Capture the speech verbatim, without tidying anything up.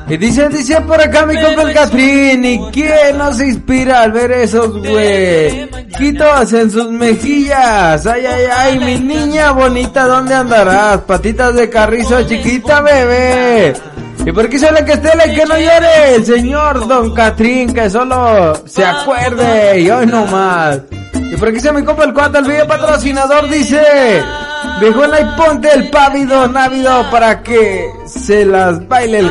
Y dice, dice por acá mi compa el Catrín, ¿y quién nos inspira al ver esos huequitos en sus mejillas? Ay, ay, ay, mi niña bonita, ¿dónde andarás? Patitas de carrizo, chiquita bebé. ¿Y por qué sale que estela y que no llore? El señor Don Catrín, que solo se acuerde, y hoy no más. ¿Y por qué se me compra el cuarto? El video patrocinador dice, viejona y ponte el pávido návido para que se las baile el